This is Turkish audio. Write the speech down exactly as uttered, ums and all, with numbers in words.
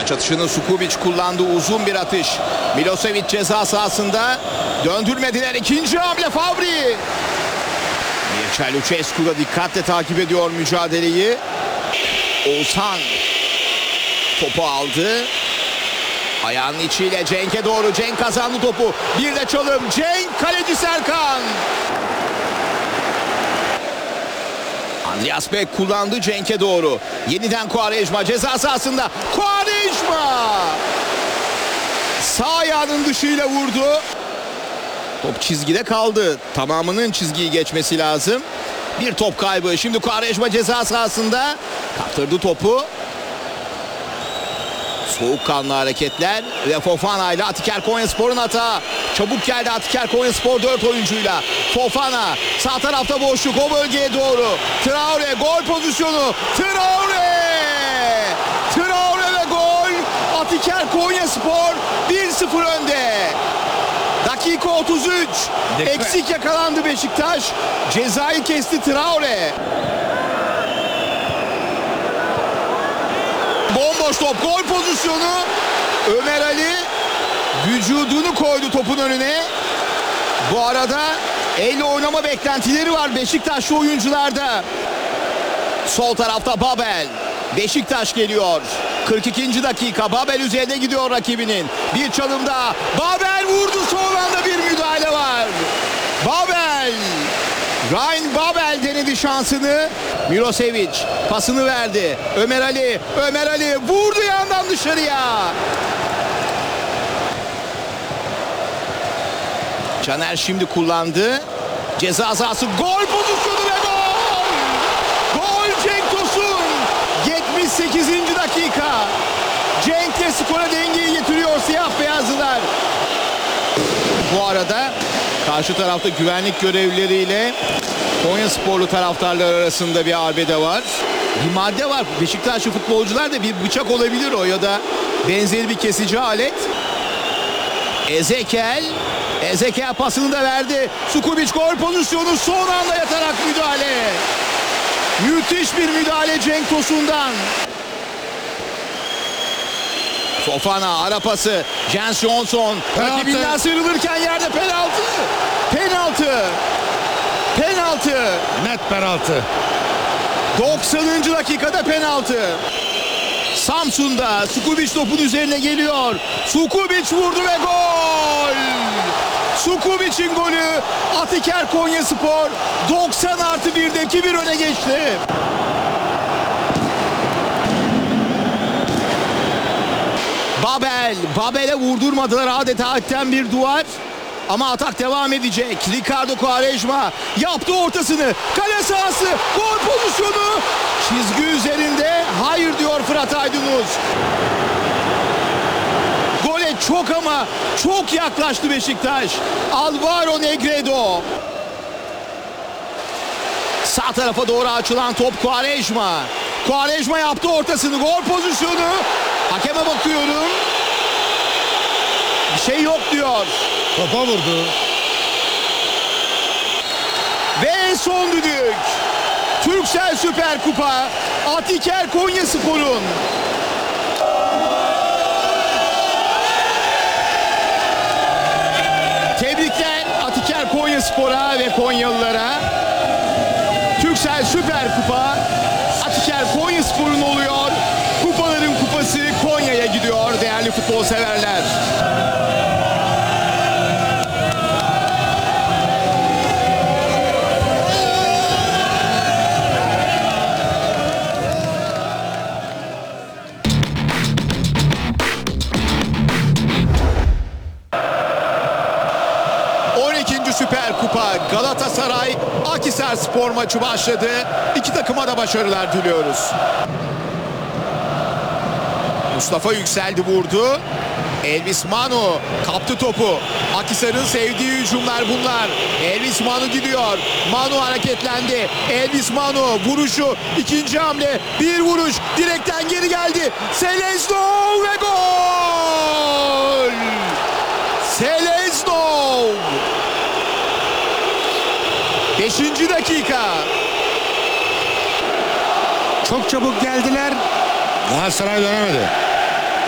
Taç atışını Sukubic kullandı. Uzun bir atış. Milosevic ceza sahasında. Döndürmediler. İkinci hamle Fabri. Mircea Lucescu da dikkatle takip ediyor mücadeleyi. Oğuzhan topu aldı. Ayağının içiyle Cenk'e doğru. Cenk kazandı topu. Bir de çalım. Cenk, kaleci Serkan. Andreas Beck kullandı Cenk'e doğru. Yeniden Quaresma ceza sahasında. Quaresma! Sağ ayağının dışıyla vurdu. Top çizgide kaldı. Tamamının çizgiyi geçmesi lazım. Bir top kaybı. Şimdi Quaresma ceza sahasında. Kaptırdı topu. Soğukkanlı hareketler ve Fofana ile Atiker Konyaspor'un hata. Çabuk geldi Atiker Konyaspor dört oyuncuyla. Fofana sağ tarafta boşluk, o bölgeye doğru. Traore gol pozisyonu. Traore! Traore ve gol. Atiker Konyaspor bir sıfır önde. Dakika otuz üç. Dikkat. Eksik yakalandı Beşiktaş. Cezayı kesti Traore. Bomboş top, gol pozisyonu. Ömer Ali vücudunu koydu topun önüne. Bu arada elle oynama beklentileri var Beşiktaşlı oyuncularda. Sol tarafta Babel. Beşiktaş geliyor. kırk ikinci dakika. Babel üzerine gidiyor rakibinin. Bir çalımda. Babel vurdu. Son anda bir müdahale var. Babel. Ryan Babel denedi şansını. Milosevic pasını verdi. Ömer Ali. Ömer Ali vurdu yandan dışarıya. Caner şimdi kullandı. Ceza sahası, gol pozisyonu ve gol. Gol Cenk Tosun. yetmiş sekizinci dakika. Cenk'le skora dengeyi getiriyor siyah beyazlılar. Bu arada karşı tarafta güvenlik görevlileriyle Konyasporlu taraftarlar arasında bir arbede var. Bir madde var. Beşiktaşlı futbolcular da bir bıçak olabilir o ya da benzeri bir kesici alet. Ezekiel. Ezekiel pasını da verdi. Sukubic gol pozisyonu, son anda yatarak müdahale. Müthiş bir müdahale Cenk Tosun'dan. Fofana ara pası. Jens Johnson rakibinden sıyrılırken yerde penaltı. Penaltı. Penaltı. Net penaltı. doksanıncı dakikada penaltı. Samsun'da Sukubic topun üzerine geliyor. Sukubic vurdu ve gol. Sukubic'in golü. Atiker Konyaspor doksan artı birde iki bir öne geçti. Babel. Babel'e vurdurmadılar, adeta hatten bir duvar. Ama atak devam edecek. Ricardo Quaresma yaptı ortasını. Kale sahası, gol pozisyonu. Çizgi üzerinde hayır diyor Fırat Aydınus. Gole çok ama çok yaklaştı Beşiktaş. Alvaro Negredo. Sağ tarafa doğru açılan top Quaresma. Quaresma yaptı ortasını, gol pozisyonu. Hakeme bakıyorum. Bir şey yok diyor. Topa vurdu. Ve son düdük. Türksel Süper Kupa. Atiker Konyaspor'un. Tebrikler Atiker Konyaspor'a ve Konyalılara. Türksel Süper Kupa Atiker Konyaspor'un oluyor. Kupaların kupası Konya'ya gidiyor değerli futbol severler. on ikinci Süper Kupa Galatasaray Akhisarspor maçı başladı. İki takıma da başarılar diliyoruz. Mustafa yükseldi, vurdu. Elvis Manu kaptı topu. Akhisar'ın sevdiği hücumlar bunlar. Elvis Manu gidiyor. Manu hareketlendi. Elvis Manu vuruşu. İkinci hamle. Bir vuruş. Direkten geri geldi. Seleznov ve gol! Seleznov! Beşinci dakika. Çok çabuk geldiler. Galatasaray dönemedi.